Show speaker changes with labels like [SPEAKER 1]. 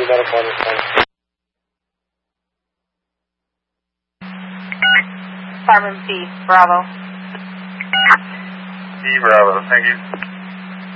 [SPEAKER 1] medical on this one.
[SPEAKER 2] Department B, Bravo.
[SPEAKER 3] B, Bravo, thank you.